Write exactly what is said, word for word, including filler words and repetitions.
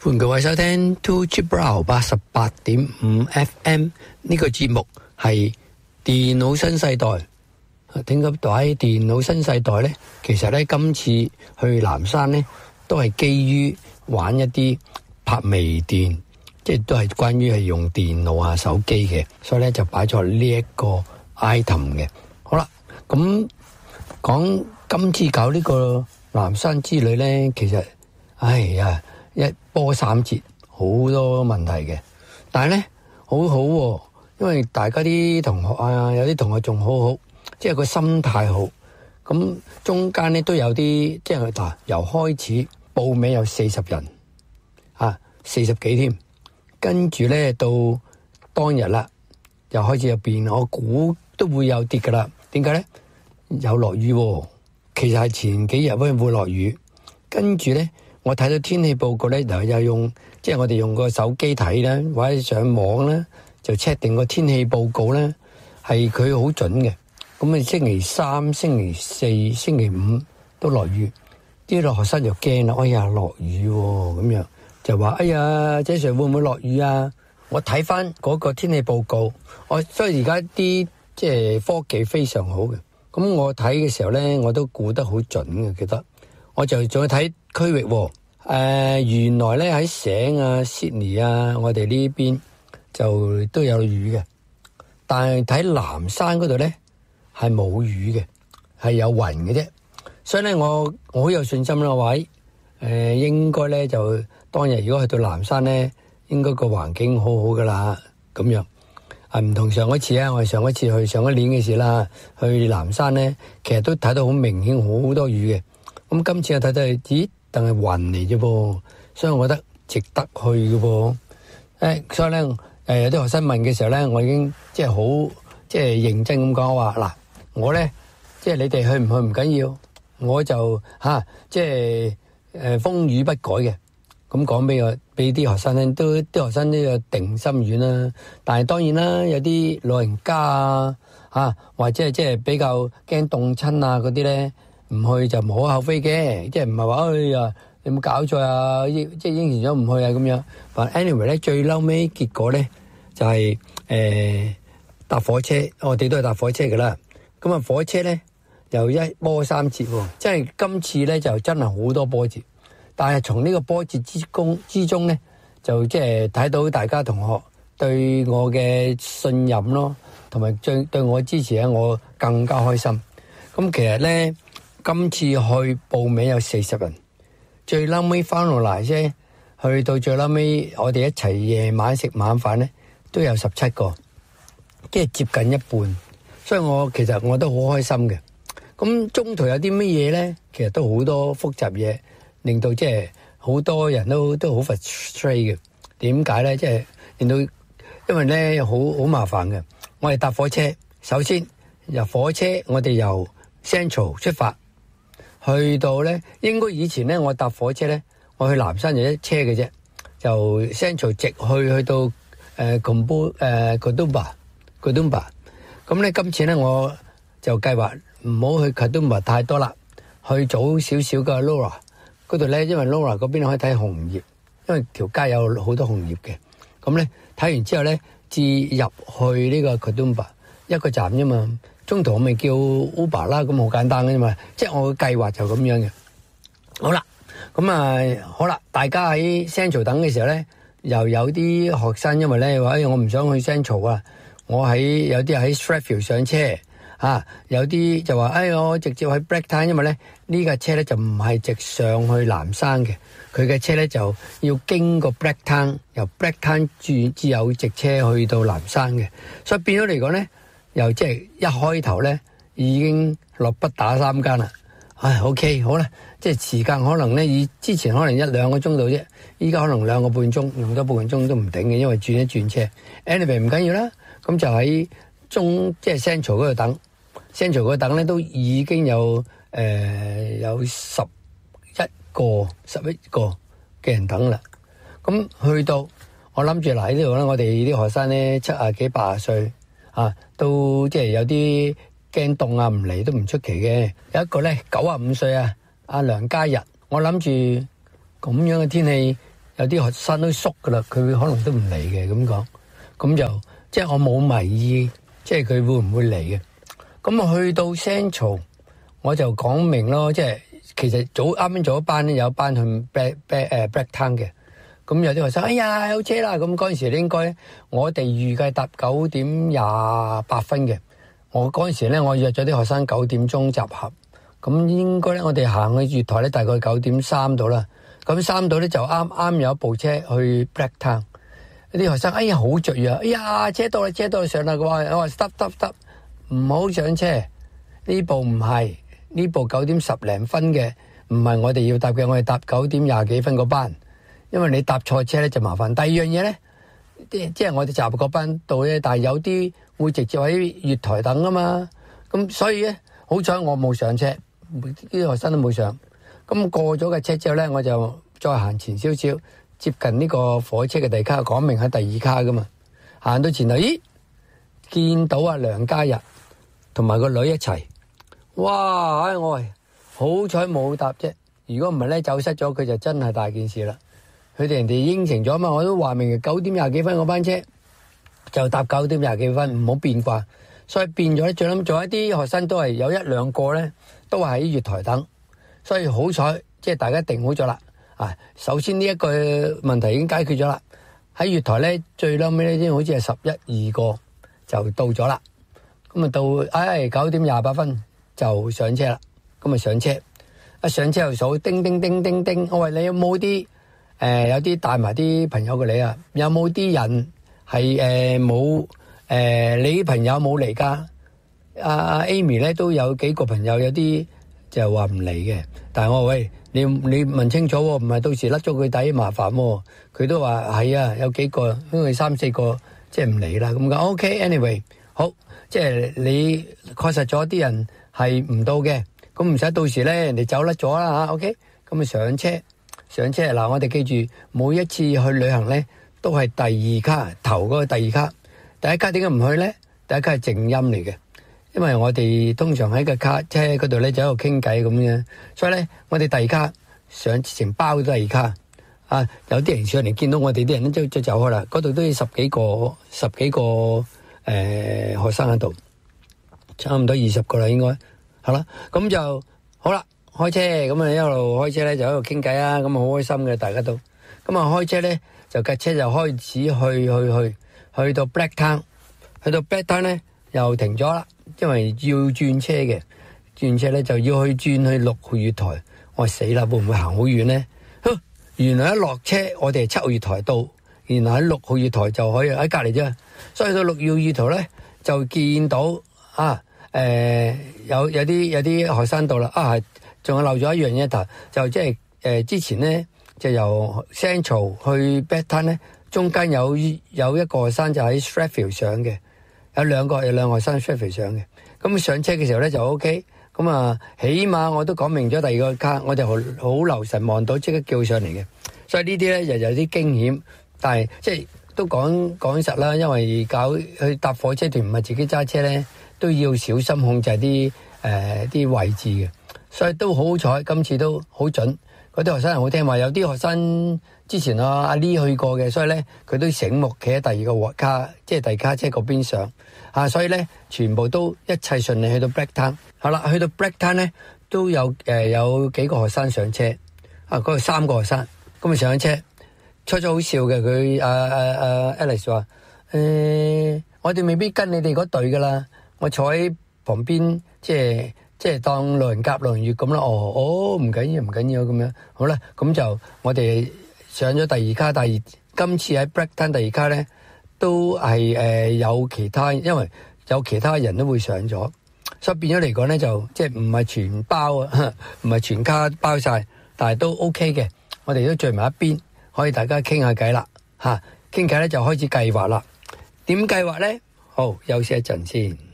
歡迎各位收聽 Two Cheap Brown 八十八點五 F M 呢個節目係電腦新世代。點解喺電腦新世代呢？其實呢，今次去南山呢，都係基於玩一啲拍微電，即係都係關於係用電腦啊手機嘅，所以呢就擺咗呢一個 item 嘅。好啦，咁講今次搞呢個南山之旅呢，其實哎呀〜一波三折，好多問題嘅，但係咧好好、啊，因為大家啲同學啊，有啲同學仲好好，即係個心態好。咁中間咧都有啲，即係嗱，由開始報名有四十人，啊，四十幾添，跟住咧到當日啦，又開始有變，我估都會有跌噶啦。點解咧？有落雨、啊，其實係前幾日會會落雨，跟住咧。我睇到天氣報告咧，又又用即係我哋用個手機睇啦，或者上網啦，就 check 定個天氣報告咧，係佢好準嘅。咁啊，星期三、星期四、星期五都落雨，啲學生就驚啦，哎呀落雨喎，咁樣就話哎呀，姐 Sir 會唔會落雨啊？我睇翻嗰個天氣報告，我所以而家啲即係科技非常好嘅。咁我睇嘅時候咧，我都估得好準嘅，記得。我就仲要睇區域喎、哦呃，原來咧喺醒啊、Sydney 啊，我哋呢邊就都有雨嘅，但係睇南山嗰度咧係冇雨嘅，係有雲嘅啫。所以咧，我我好有信心啦，位誒、呃、應該咧就當日如果去到南山咧，應該個環境好好噶啦，咁樣啊唔同上一次啊，我哋上一次去上一年嘅事啦，去南山咧，其實都睇到好明顯好多雨嘅。咁今次我睇到係，咦？定係雲嚟啫噃，所以我覺得值得去嘅噃。誒，所以咧，誒有啲學生問嘅時候咧，我已經即係好即係認真咁講話嗱，我咧即係你哋去唔去唔緊要，我就嚇即係誒風雨不改嘅。咁講俾我俾啲學生咧，都啲學生都有定心丸啦。但係當然啦，有啲老人家啊嚇，或者係即係比較驚凍親啊嗰啲咧。唔去就無可厚非嘅，即係唔係話哎呀你有冇搞錯啊？即係應承咗唔去啊咁樣。但 anyway 咧，最嬲尾結果咧就係誒搭火車，我哋都係搭火車噶啦。咁啊火車咧又一波三折喎，即係今次咧就真係好多波折。但係從呢個波折之中之中咧，就即係睇到大家同學對我嘅信任咯，同埋對對我支持咧，我更加開心。咁其實咧。今次去報名有四十人，最嬲尾翻落嚟啫，去到最嬲尾，我哋一齊夜晚食晚飯咧，都有十七個，即係接近一半，所以我其實我都好開心嘅。咁中途有啲乜嘢咧？其實都好多複雜嘢，令到即係好多人都都好 frustrate 嘅。點解咧？即係令到，因為咧好好麻煩嘅。我哋搭火車，首先由火車，我哋由 Central 出發。去到咧，應該以前咧，我搭火車咧，我去南山就一車嘅啫，就 Central 直去去到誒 Combo 誒 Katoomba，Katoomba。咁咧，今次咧我就計劃唔好去 Katoomba 太多啦，去早少少嘅 Laura 嗰度咧，因為 Laura 嗰邊可以睇紅葉，因為條街有好多紅葉嘅。咁咧睇完之後咧，至入去呢個 Katoomba 一個站啫嘛。中途我咪叫 Uber 啦，咁好簡單嘅啫嘛，即係我嘅計劃就咁樣嘅。好啦，咁啊好啦，大家喺 Central 等嘅時候咧，又有啲學生因為咧話，哎，我唔想去 Central 啊，我喺有啲喺 Strathfield 上車啊，有啲就話，哎，我直接去 Blacktown，因為咧呢架車咧就唔係直上去南山嘅，佢嘅車咧就要經過 Blacktown，由 Blacktown 轉至有直車去到南山嘅，所以變咗嚟講咧。又即係一開頭咧，已經落筆打三間啦。唉 ，OK， 好啦，即係時間可能咧，以之前可能一兩個鐘度啫，依家可能兩個半鐘，用咗半個鐘都唔頂嘅，因為轉一轉車。Anyway 唔緊要啦，咁就喺中即係 Central 嗰度等 ，Central 嗰度等咧都已經有誒、呃、有十一個十一個嘅人等啦。咁去到我諗住嗱喺呢度咧，我哋啲學生咧七啊幾八啊歲。啊，都即係有啲驚凍啊，唔嚟都唔出奇嘅。有一個咧九啊五歲啊，阿梁家日，我諗住咁樣嘅天氣， 有啲學生都縮噶啦，佢可能都唔嚟嘅咁講。咁就即係我冇迷意，即係佢會唔會嚟嘅。咁啊去到 Central，我就講明咯，即係其實早啱啱早一班咧，有一班去 Black Black 誒 Blacktown 嘅。咁有啲學生，哎呀有車啦！咁嗰陣時咧應該我哋預計搭九點廿八分嘅。我嗰陣時咧，我約咗啲學生九點鐘集合。咁應該咧，我哋行去月台咧，大概九點三度啦。咁三度咧就啱啱有一部車去 Blacktown。啲學生哎呀好雀躍，哎呀車到啦，車到上啦！佢話我話 stop stop stop，唔好上車。呢部唔係呢部九點十零分嘅，唔係我哋要搭嘅，我哋搭九點廿幾分嗰班。因為你搭錯車咧就麻煩。第二樣嘢咧，即即係我哋集合嗰班到咧，但係有啲會直接喺月台等啊嘛。咁所以咧，好彩我冇上車，啲學生都冇上。咁過咗架車之後咧，我就再行前少少。接近呢個火車嘅第二卡，講明喺第二卡噶嘛。行到前頭，咦，見到阿梁家日同埋個女一齊。哇！唉，我好彩冇搭啫。如果唔係咧，走失咗佢就真係大件事啦。佢哋人哋應承咗嘛，我都話明九點廿幾分嗰班車就搭九點廿幾分，唔好變卦。所以變咗咧，最諗做一啲學生都係有一兩個咧，都係喺月台等。所以好彩，即係大家定好咗啦。啊，首先呢一個問題已經解決咗啦。喺月台咧，最嬲尾咧先好似係十一二個就到咗啦。咁啊到，唉九點廿八分就上車啦。咁啊上車，一上車又數叮叮叮叮叮。我話你有冇啲誒有啲帶埋啲朋友過嚟啊？有冇啲人係誒冇誒你啲朋友冇嚟㗎？阿阿 Amy 咧都有幾個朋友，有啲就話唔嚟嘅。但係我話喂。你你問清楚喎，唔係到時甩咗佢底麻煩喎。佢都話係啊，有幾個，因為三四個即係唔嚟啦。咁講 OK，anyway 好，即係你確實咗啲人係唔到嘅，咁唔使到時咧人哋走甩咗啦嚇。OK，咁咪上車上車嗱，我哋記住每一次去旅行咧都係第二卡頭嗰個第二卡，第一卡點解唔去咧？第一卡係靜音嚟嘅。因為我哋通常喺個卡車嗰度咧就喺度傾偈咁樣，所以咧我哋第二卡上成包都第二卡啊！有啲人上嚟見到我哋啲人咧，都都走開啦。嗰度都有十幾個十幾個誒、呃、學生喺度，差唔多二十個啦，應該係啦。咁就好啦，開車咁啊一路開車咧就喺度傾偈啊，咁啊好開心嘅大家都。咁啊開車咧就架車就開始去去去去到 Blacktown， 去到 Blacktown 咧又停咗啦。因為要轉車嘅，轉車咧就要去轉去六號月台。我話死啦，會唔會行好遠咧？原來一落車，我哋係七號月台到，然後喺六號月台就可以喺隔籬啫。所以到六號月台咧，就見到啊，誒、呃、有有啲有啲學生到啦。啊，仲有漏咗一樣嘢頭，就即係誒之前咧就由 Central 去 Blacktown 咧，中間有有一個學生就喺 Strathfield 上嘅。有兩個有兩個學生 Strathfield 上嘅，咁上車嘅時候咧就 OK，咁啊起碼我都講明咗第二個卡，我就好好留神望到即刻叫上嚟嘅，所以呢啲咧又有啲驚險，但係即係都講講實啦，因為搞去搭火車團唔係自己揸車咧，都要小心控制啲誒啲位置嘅，所以都好彩今次都好準。嗰啲學生好聽話，有啲學生之前啊阿 Lee 去過嘅，所以咧佢都醒目企喺第二個卡，即係第二卡車嗰邊上啊，所以咧全部都一切順利去到 Blacktown。好啦，去到 Blacktown 咧都有誒、呃、有幾個學生上車啊，嗰度三個學生咁啊上車，初初好笑嘅佢啊啊啊 Alice 話誒、呃，我哋未必跟你哋嗰隊噶啦，我坐喺旁邊即係。即係當路人甲路人乙咁啦，哦哦唔緊要唔緊要咁樣，好啦，咁就我哋上咗第二卡，第二今次喺 Blacktown 第二卡咧，都係誒、呃、有其他，因為有其他人都會上咗，所以變咗嚟講咧就即係唔係全包啊，唔係全卡包晒，但係都 OK 嘅，我哋都聚埋一邊，可以大家傾下偈啦嚇，傾偈咧就開始計劃啦，點計劃咧？好，休息一陣先。